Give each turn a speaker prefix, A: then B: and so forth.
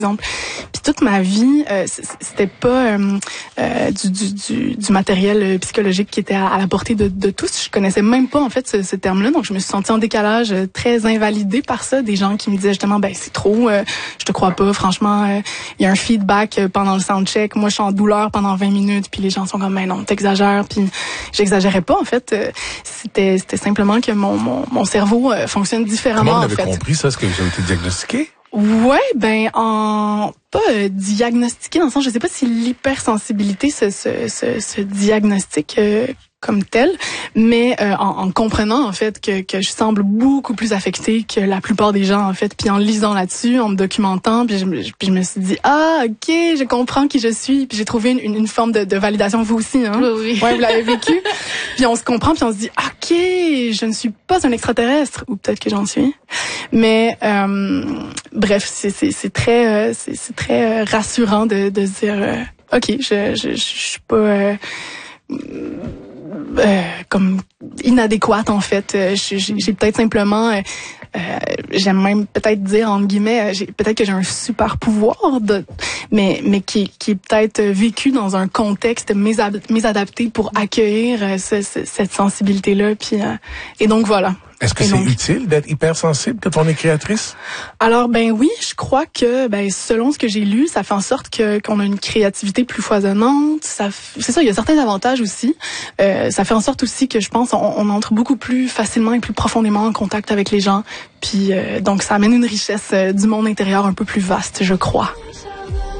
A: exemple. Puis toute ma vie, c'était pas du matériel psychologique qui était à la portée de tous. Je connaissais même pas en fait ce terme-là, donc je me suis sentie en décalage, très invalidée par ça. Des gens qui me disaient justement, ben c'est trop, je te crois pas. Franchement, il y a un feedback pendant le soundcheck. Moi, je suis en douleur pendant 20 minutes, puis les gens sont comme, ben non, t'exagères. Puis j'exagérais pas en fait. C'était simplement que mon cerveau fonctionne différemment.
B: Comment vous
A: en
B: l'avez
A: fait.
B: compris ça? Est-ce que vous avez été diagnostiqué?
A: Ouais, ben pas diagnostiqué dans le sens, je sais pas si l'hypersensibilité se diagnostique comme tel, mais en comprenant en fait que je semble beaucoup plus affectée que la plupart des gens en fait, puis en lisant là-dessus, en me documentant, puis je me suis dit OK, je comprends qui je suis, puis j'ai trouvé une forme de validation, vous aussi hein.
C: Oui.
A: Ouais, vous l'avez vécu. Puis on se comprend, puis on se dit OK, je ne suis pas un extraterrestre, ou peut-être que j'en suis. Mais bref, c'est très rassurant de se dire OK, je suis pas comme inadéquate en fait. J'ai peut-être simplement j'aime même peut-être dire entre guillemets peut-être que j'ai un super pouvoir mais qui est peut-être vécu dans un contexte mésadapté pour accueillir cette sensibilité là puis et donc voilà.
B: Est-ce que c'est utile d'être hypersensible quand on est créatrice? Alors,
A: ben oui, je crois que, selon ce que j'ai lu, ça fait en sorte qu'on a une créativité plus foisonnante. C'est ça, il y a certains avantages aussi. Ça fait en sorte aussi que je pense on entre beaucoup plus facilement et plus profondément en contact avec les gens. Puis, donc, ça amène une richesse du monde intérieur un peu plus vaste, je crois.